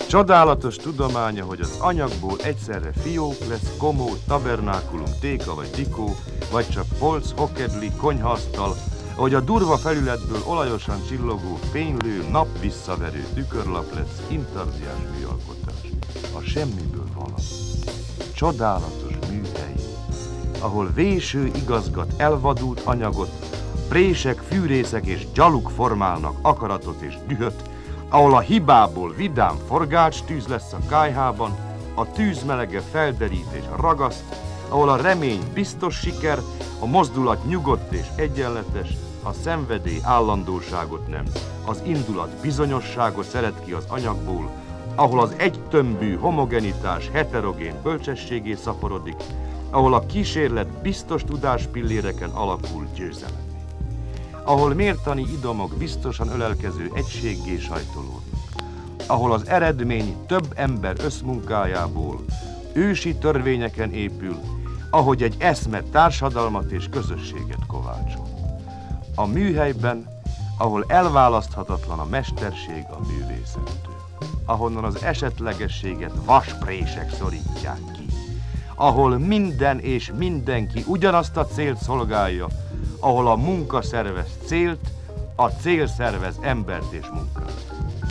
Csodálatos tudománya, hogy az anyagból egyszerre fiók lesz, komód, tabernákulum, téka vagy dikó, vagy csak polc, hokedli, konyhaasztal, ahogy a durva felületből olajosan csillogó, fénylő, napvisszaverő tükörlap lesz intarziás műalkotás. A semmiből valami. Csodálatos műhely, ahol véső igazgat elvadult anyagot, prések, fűrészek és gyaluk formálnak akaratot és dühöt, ahol a hibából vidám forgácstűz lesz a kályhában, a tűz melege felderít és ragaszt, ahol a remény biztos siker, a mozdulat nyugodt és egyenletes, a szenvedély állandóságot nem, az indulat bizonyosságot szeret ki az anyagból, ahol az egytömbű homogenitás heterogén bölcsességé szaporodik, ahol a kísérlet biztos tudáspilléreken alakul győzelemé, ahol mértani idomok biztosan ölelkező egységgé sajtolódik, ahol az eredmény több ember összmunkájából ősi törvényeken épül, ahogy egy eszme társadalmat és közösséget kovácsol. A műhelyben, ahol elválaszthatatlan a mesterség a művészettől, ahonnan az esetlegességet vasprések szorítják ki, ahol minden és mindenki ugyanazt a célt szolgálja, ahol a munka szervez célt, a cél szervez embert és munkát.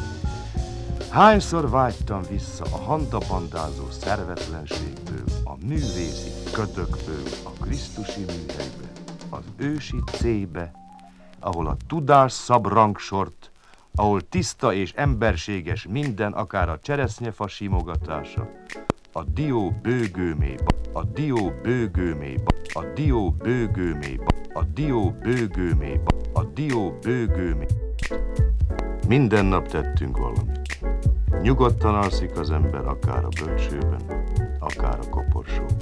Hányszor vágytam vissza a handabandázó szervetlenségből, a művészi ködökből, a krisztusi műhelybe, az ősi cébe, ahol a tudás szab rangsort, ahol tiszta és emberséges minden, akár a cseresznyefa simogatása, a dió bőgőméba, a dió bőgőméba, a dió bőgőméba, a dió bőgőméba, a dió bőgőméba. Minden nap tettünk valamit. Nyugodtan alszik az ember, akár a bölcsőben, akár a koporsóban.